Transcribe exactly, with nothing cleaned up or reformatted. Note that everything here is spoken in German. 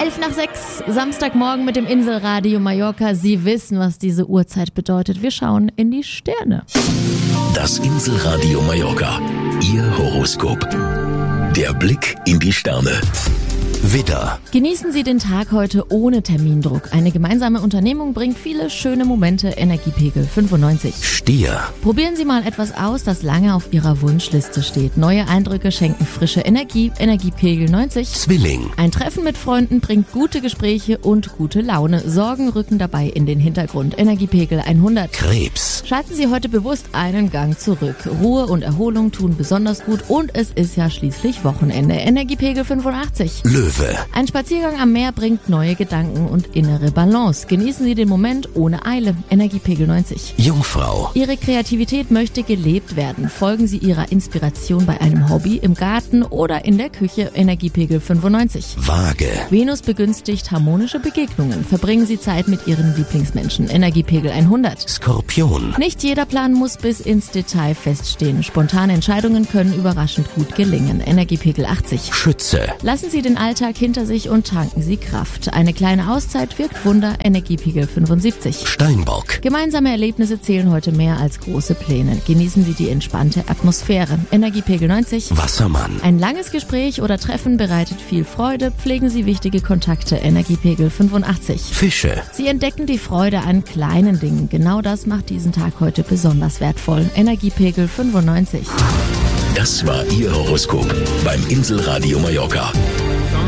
Elf nach sechs, Samstagmorgen mit dem Inselradio Mallorca. Sie wissen, was diese Uhrzeit bedeutet. Wir schauen in die Sterne. Das Inselradio Mallorca, Ihr Horoskop. Der Blick in die Sterne. Widder. Genießen Sie den Tag heute ohne Termindruck. Eine gemeinsame Unternehmung bringt viele schöne Momente. Energiepegel fünfundneunzig. Stier. Probieren Sie mal etwas aus, das lange auf Ihrer Wunschliste steht. Neue Eindrücke schenken frische Energie. Energiepegel neunzig. Zwilling. Ein Treffen mit Freunden bringt gute Gespräche und gute Laune. Sorgen rücken dabei in den Hintergrund. Energiepegel hundert. Krebs. Schalten Sie heute bewusst einen Gang zurück. Ruhe und Erholung tun besonders gut und es ist ja schließlich Wochenende. Energiepegel fünfundachtzig. Löwe. Ein Spaziergang am Meer bringt neue Gedanken und innere Balance. Genießen Sie den Moment ohne Eile. Energiepegel neunzig. Jungfrau. Ihre Kreativität möchte gelebt werden. Folgen Sie Ihrer Inspiration bei einem Hobby, im Garten oder in der Küche. Energiepegel fünfundneunzig. Waage. Venus begünstigt harmonische Begegnungen. Verbringen Sie Zeit mit Ihren Lieblingsmenschen. Energiepegel hundert. Skorpion. Nicht jeder Plan muss bis ins Detail feststehen. Spontane Entscheidungen können überraschend gut gelingen. Energiepegel achtzig. Schütze. Lassen Sie den Alltag hinter sich und tanken Sie Kraft. Eine kleine Auszeit wirkt Wunder. Energiepegel fünfundsiebzig. Steinbock. Gemeinsame Erlebnisse zählen heute mehr als große Pläne. Genießen Sie die entspannte Atmosphäre. Energiepegel neunzig. Wassermann. Ein langes Gespräch oder Treffen bereitet viel Freude. Pflegen Sie wichtige Kontakte. Energiepegel fünfundachtzig. Fische. Sie entdecken die Freude an kleinen Dingen. Genau das macht diesen Tag heute besonders wertvoll. Energiepegel fünfundneunzig. Das war Ihr Horoskop beim Inselradio Mallorca.